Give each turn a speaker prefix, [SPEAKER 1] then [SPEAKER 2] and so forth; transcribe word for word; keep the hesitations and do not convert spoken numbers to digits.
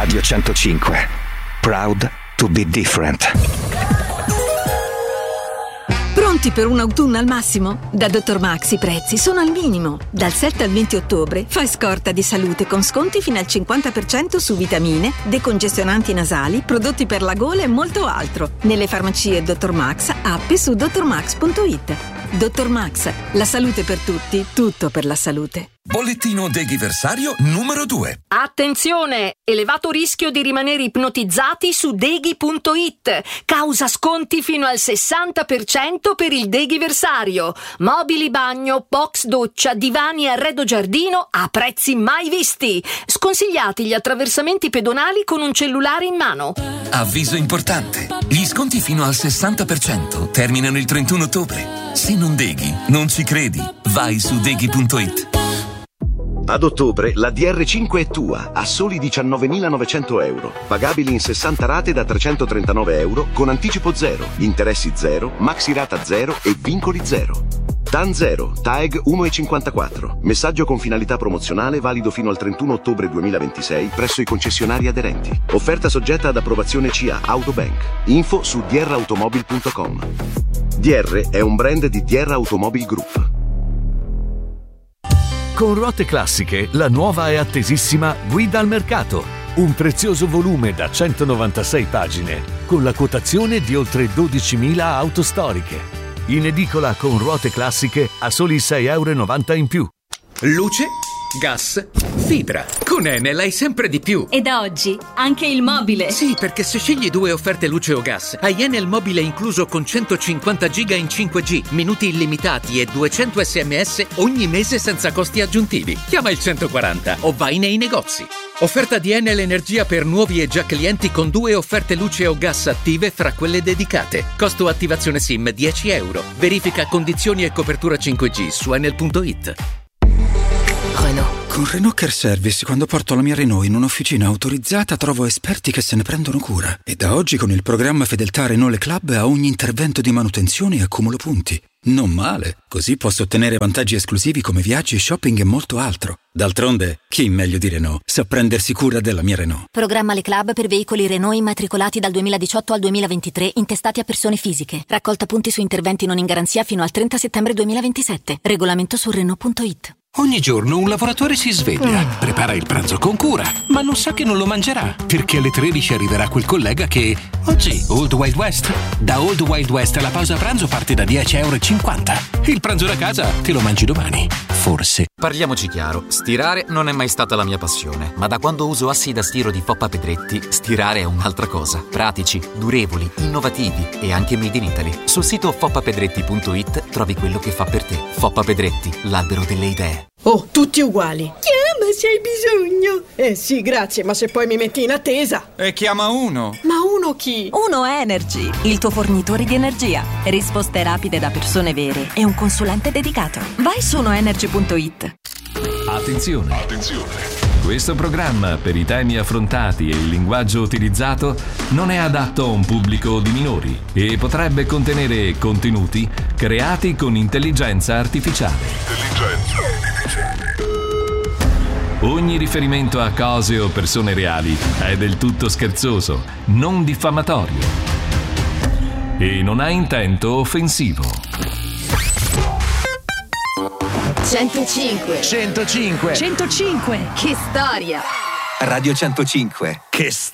[SPEAKER 1] Radio centocinque. Proud to be different.
[SPEAKER 2] Pronti per un autunno al massimo? Da Dottor Max i prezzi sono al minimo. Dal sette al venti ottobre fai scorta di salute con sconti fino al cinquanta per cento su vitamine, decongestionanti nasali, prodotti per la gola e molto altro. Nelle farmacie Dottor Max, app e su dottor max punto it. Dottor Max, la salute per tutti, tutto per la salute.
[SPEAKER 3] Bollettino deghiversario numero due.
[SPEAKER 4] Attenzione! Elevato rischio di rimanere ipnotizzati su deghi punto it. Causa sconti fino al sessanta per cento per il deghiversario. Mobili bagno, box doccia, divani e arredo giardino a prezzi mai visti. Sconsigliati gli attraversamenti pedonali con un cellulare in mano.
[SPEAKER 3] Avviso importante. Gli sconti fino al sessanta per cento terminano il trentuno ottobre. Se non deghi, non ci credi. Vai su deghi punto it.
[SPEAKER 5] Ad ottobre la D R cinque è tua a soli diciannovemilanovecento euro, pagabili in sessanta rate da trecentotrentanove euro con anticipo zero, interessi zero, maxi rata zero e vincoli zero. T A N zero, T A E G uno virgola cinquantaquattro. Messaggio con finalità promozionale valido fino al trentuno ottobre duemilaventisei presso i concessionari aderenti. Offerta soggetta ad approvazione C A Autobank. Info su d r automobil punto com. D R è un brand di D R Automobile Group.
[SPEAKER 6] Con Ruote Classiche, la nuova e attesissima Guida al Mercato. Un prezioso volume da centonovantasei pagine, con la quotazione di oltre dodicimila auto storiche. In edicola con Ruote Classiche a soli sei euro e novanta in più.
[SPEAKER 7] Luce, gas, fibra. Con Enel hai sempre di più.
[SPEAKER 8] E da oggi anche il mobile.
[SPEAKER 7] Sì, perché se scegli due offerte luce o gas, hai Enel mobile incluso con centocinquanta giga in cinque G, minuti illimitati e duecento sms ogni mese senza costi aggiuntivi. Chiama il centoquaranta o vai nei negozi. Offerta di Enel Energia per nuovi e già clienti con due offerte luce o gas attive fra quelle dedicate. Costo attivazione SIM dieci euro. Verifica condizioni e copertura cinque G su enel punto it.
[SPEAKER 9] Renault. Con Renault Care Service, quando porto la mia Renault in un'officina autorizzata, trovo esperti che se ne prendono cura. E da oggi con il programma Fedeltà Renault Le Club a ogni intervento di manutenzione accumulo punti. Non male, così posso ottenere vantaggi esclusivi come viaggi, shopping e molto altro. D'altronde, chi meglio di Renault sa prendersi cura della mia Renault.
[SPEAKER 10] Programma Le Club per veicoli Renault immatricolati dal duemiladiciotto al duemilaventitré intestati a persone fisiche. Raccolta punti su interventi non in garanzia fino al trenta settembre duemilaventisette. Regolamento su Renault punto it.
[SPEAKER 11] Ogni giorno un lavoratore si sveglia, prepara il pranzo con cura, ma non sa che non lo mangerà, perché alle tredici arriverà quel collega che... Oggi, Old Wild West. Da Old Wild West la pausa pranzo parte da dieci euro e cinquanta. Il pranzo da casa te lo mangi domani. Forse.
[SPEAKER 12] Parliamoci chiaro, stirare non è mai stata la mia passione, ma da quando uso assi da stiro di Foppa Pedretti, stirare è un'altra cosa. Pratici, durevoli, innovativi e anche made in Italy. Sul sito foppa pedretti punto it trovi quello che fa per te. Foppa Pedretti, l'albero delle idee.
[SPEAKER 13] Oh, tutti uguali. Chiama se hai bisogno. Eh sì, grazie, ma se poi mi metti in attesa.
[SPEAKER 14] E chiama uno.
[SPEAKER 13] Ma uno chi?
[SPEAKER 15] Uno Energy, il tuo fornitore di energia. Risposte rapide da persone vere e un consulente dedicato. Vai su uno energy punto it.
[SPEAKER 16] Attenzione. Attenzione. Questo programma, per i temi affrontati e il linguaggio utilizzato, non è adatto a un pubblico di minori e potrebbe contenere contenuti creati con intelligenza artificiale. Intelligenza artificiale. Ogni riferimento a cose o persone reali è del tutto scherzoso, non diffamatorio e non ha intento offensivo.
[SPEAKER 17] centocinque
[SPEAKER 18] centocinque
[SPEAKER 17] centocinque Che storia!
[SPEAKER 18] Radio centocinque. Che storia!